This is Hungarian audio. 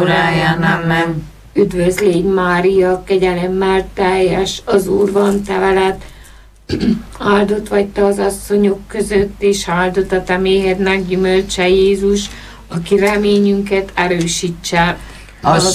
Uráján, amen. Üdvözl légy, Mária, kegyelemmel teljes, az Úr van te veled. Áldott vagy te az asszonyok között, és áldott a te méhednek gyümölcse, Jézus, aki reményünket erősítse.